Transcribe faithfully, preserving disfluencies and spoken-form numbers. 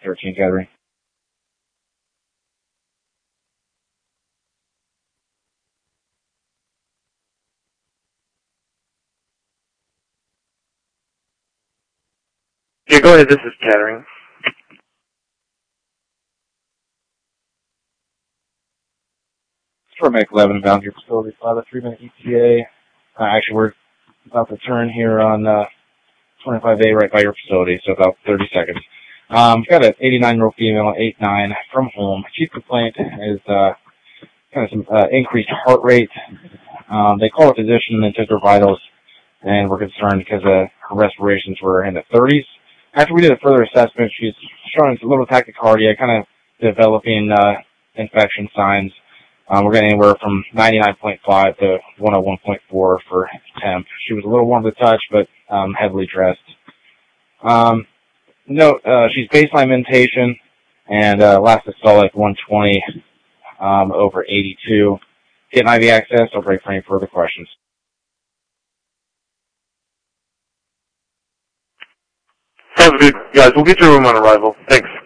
thirteen gathering. Yeah, go ahead. This is Kettering. Paramedic eleven, bound your facility, five a three minute E T A. Uh, actually, we're about to turn here on uh, twenty-five A right by your facility, so about thirty seconds. Um, we've got an eighty-nine-year-old female, eight nine, from home. Chief complaint is uh, kind of some uh, increased heart rate. Um, they called a physician and then took her vitals, and we're concerned because uh, her respirations were in the thirties. After we did a further assessment, she's showing a little tachycardia, kind of developing uh, infection signs. Um, we're getting anywhere from ninety-nine point five to one oh one point four for temp. She was a little warm to the touch, but um, heavily dressed. Um, no, uh, she's baseline mentation, and uh, last systolic one twenty um, over eighty-two. Getting I V access. I'll break for any further questions. Sounds good, guys. We'll get your room on arrival. Thanks.